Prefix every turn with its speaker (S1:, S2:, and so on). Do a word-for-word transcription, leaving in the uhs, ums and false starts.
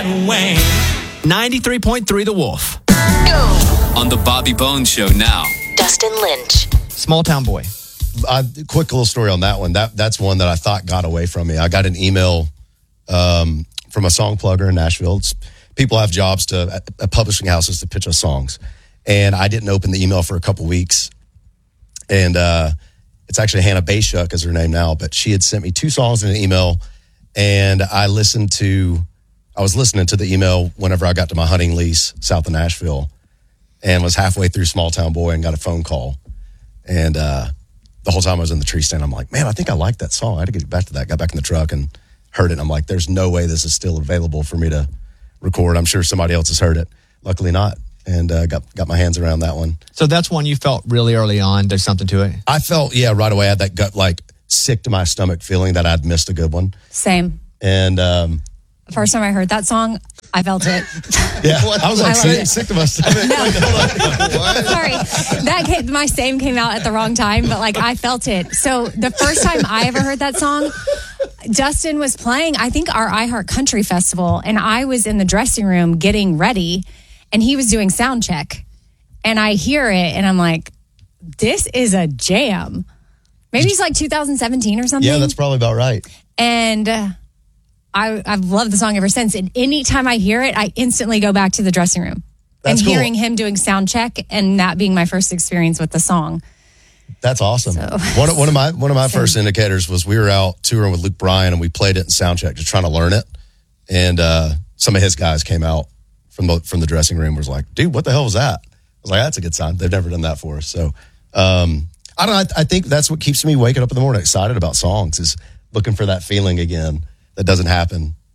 S1: away.
S2: ninety-three point three The Wolf.
S3: On the Bobby Bones Show now.
S4: Dustin Lynch.
S2: Small Town Boy.
S5: I, quick little story on that one. That That's one that I thought got away from me. I got an email um, from a song plugger in Nashville. It's, people have jobs to at, at publishing houses to pitch us songs. And I didn't open the email for a couple weeks. And uh, it's actually Hannah Bayshuk is her name now, but she had sent me two songs in an email. And I listened to, I was listening to the email whenever I got to my hunting lease south of Nashville and was halfway through Small Town Boy and got a phone call. And, uh, the whole time I was in the tree stand, I'm like, man, I think I like that song. I had to get back to that. Got back in the truck and heard it. And I'm like, there's no way this is still available for me to record. I'm sure somebody else has heard it. Luckily not. And uh, got got my hands around that one.
S2: So that's one you felt really early on. There's something to it.
S5: I felt, yeah, right away. I had that gut, like, sick to my stomach feeling that I'd missed a good one.
S6: Same.
S5: And um,
S6: first time I heard that song, I felt it.
S5: Yeah, I was like,
S6: I
S5: sick, sick to my stomach.
S6: No. Sorry, that came, my same came out at the wrong time, but like I felt it. So the first time I ever heard that song, Dustin was playing, I think, our iHeart Country Festival, and I was in the dressing room getting ready, and he was doing sound check, and I hear it, and I'm like, this is a jam. Maybe it's like two thousand seventeen or something.
S5: Yeah, that's probably about right.
S6: And uh, I, I've loved the song ever since. And anytime I hear it, I instantly go back to the dressing room.
S5: That's
S6: and
S5: cool.
S6: hearing him doing sound check and that being my first experience with the song.
S5: That's awesome.
S6: So,
S5: one, of, one of my one of my first indicators was we were out touring with Luke Bryan and we played it in sound check, just trying to learn it. And uh, some of his guys came out from the, from the dressing room and was like, dude, what the hell was that? I was like, that's a good sign. They've never done that for us. So um, I don't know. I, I think that's what keeps me waking up in the morning excited about songs is looking for that feeling again that doesn't happen